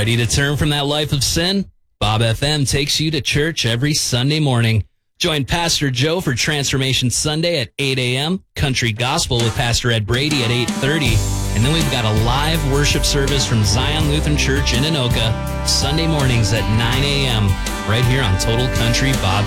Ready to turn from that life of sin? Bob FM takes you to church every Sunday morning. Join Pastor Joe for Transformation Sunday at 8 a.m., Country Gospel with Pastor Ed Brady at 8:30, and then we've got a live worship service from Zion Lutheran Church in Anoka, Sunday mornings at 9 a.m., right here on Total Country Bob